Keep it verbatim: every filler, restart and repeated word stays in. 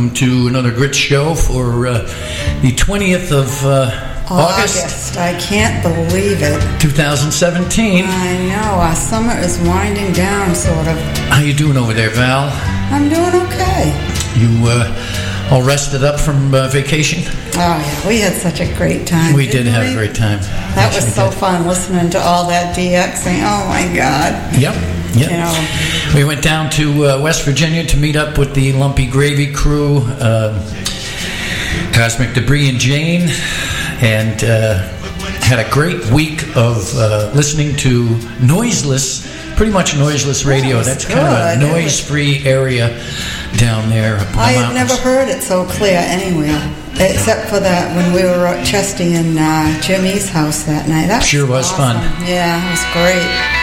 welcome to another Grit Show for uh, the twentieth of uh, August. August. I can't believe it. twenty seventeen. I know. Our summer is winding down, sort of. How you doing over there, Val? I'm doing okay. You uh, all rested up from uh, vacation? Oh, yeah. We had such a great time. We did have we? a great time. That yes, was we so did. fun, listening to all that DXing. Oh, my God. Yep. Yep. You know. We went down to uh, West Virginia to meet up with the Lumpy Gravy crew, uh, Cosmic Debris and Jane, and uh, had a great week of uh, listening to noiseless, pretty much noiseless radio. That That's good. kind of a noise-free area down there. Up in the I had mountains. never heard it so clear anywhere, except for that when we were at Chesty and uh, Jimmy's house that night. That Sure was awesome. fun. Yeah, it was great.